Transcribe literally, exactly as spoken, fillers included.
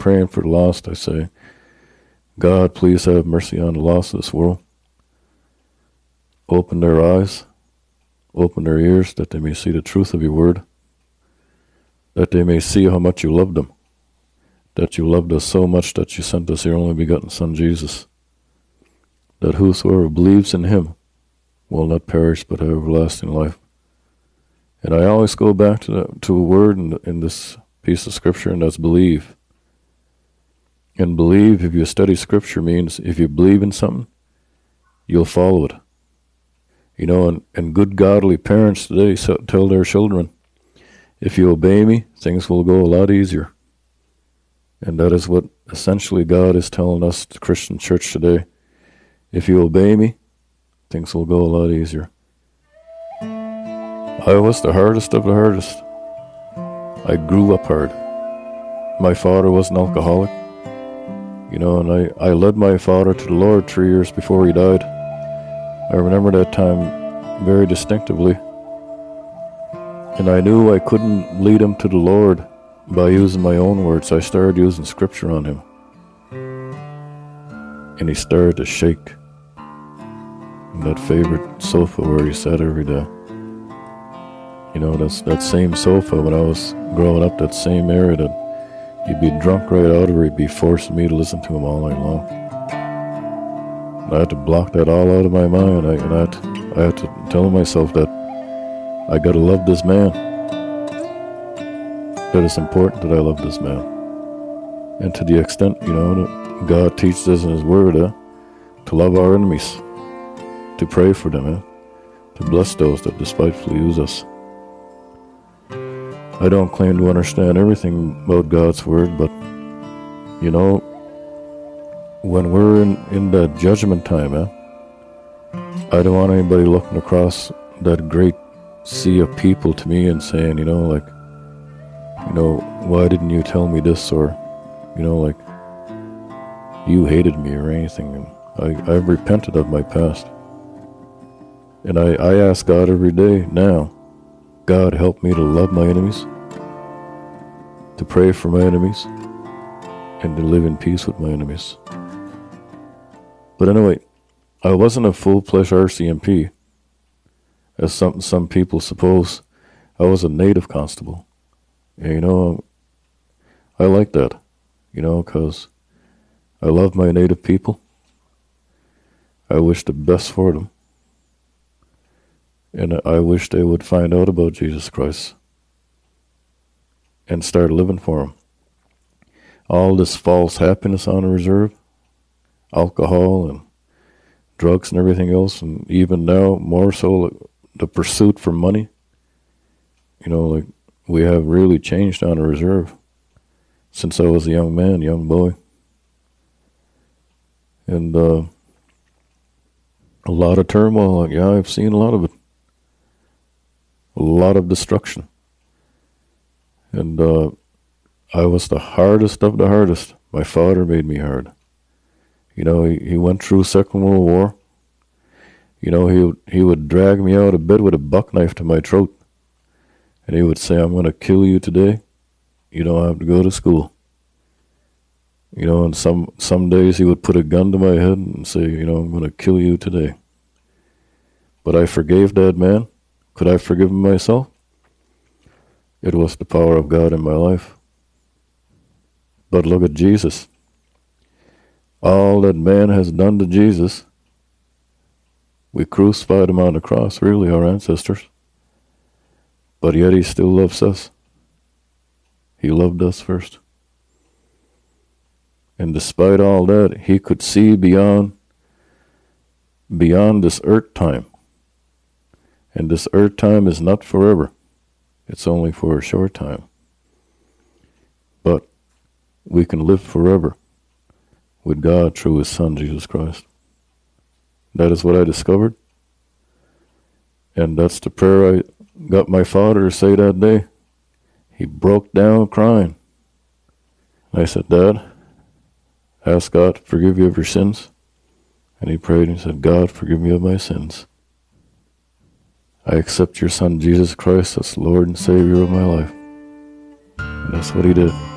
praying for the lost, I say, God, please have mercy on the lost of this world. Open their eyes, open their ears, that they may see the truth of your word, that they may see how much you loved them, that you loved us so much that you sent us your only begotten Son, Jesus, that whosoever believes in him will not perish but have everlasting life. And I always go back to the, to a word in, in this piece of scripture, and that's believe. And believe, if you study scripture, means if you believe in something, you'll follow it. You know, and, and good godly parents today so, tell their children, if you obey me, things will go a lot easier. And that is what essentially God is telling us, the Christian church today. If you obey me, things will go a lot easier. I was the hardest of the hardest. I grew up hard. My father was an alcoholic. You know, and I, I led my father to the Lord three years before he died. I remember that time very distinctively. And I knew I couldn't lead him to the Lord by using my own words. I started using scripture on him. And he started to shake in that favorite sofa where he sat every day. You know, that's that same sofa when I was growing up, that same area that he'd be drunk right out of, or he'd be forcing me to listen to him all night long. And I had to block that all out of my mind. I, and I had, to, I had to tell myself that I got to love this man. That it's important that I love this man. And to the extent, you know, that God teaches us in his word uh, to love our enemies, to pray for them, uh, to bless those that despitefully use us. I don't claim to understand everything about God's word, but, you know, when we're in, in that judgment time, eh, I don't want anybody looking across that great sea of people to me and saying, you know, like, you know, why didn't you tell me this? Or, you know, like, you hated me or anything. And I, I've repented of my past. And I, I ask God every day now, God, help me to love my enemies, to pray for my enemies, and to live in peace with my enemies. But anyway, I wasn't a full-fledged R C M P, as some some people suppose. I was a native constable. And, you know, I like that, you know, because I love my native people. I wish the best for them. And I wish they would find out about Jesus Christ and start living for him. All this false happiness on a reserve, alcohol and drugs and everything else, and even now more so the pursuit for money, you know, like we have really changed on a reserve since I was a young man, young boy. And uh, a lot of turmoil, like, yeah, I've seen a lot of it. A lot of destruction. And uh, I was the hardest of the hardest. My father made me hard. You know, he, he went through Second World War. You know, he would, he would drag me out of bed with a buck knife to my throat. And he would say, I'm going to kill you today. You don't have to go to school. You know, and some, some days he would put a gun to my head and say, you know, I'm going to kill you today. But I forgave that man. Could I forgive myself? It was the power of God in my life. But look at Jesus. All that man has done to Jesus, we crucified him on the cross, really, our ancestors. But yet he still loves us. He loved us first. And despite all that, he could see beyond, beyond this earth time. And this earth time is not forever. It's only for a short time. But we can live forever with God through his Son, Jesus Christ. That is what I discovered. And that's the prayer I got my father to say that day. He broke down crying. I said, Dad, ask God to forgive you of your sins. And he prayed and he said, God, forgive me of my sins. I accept your Son, Jesus Christ, as Lord and Savior of my life. And that's what he did.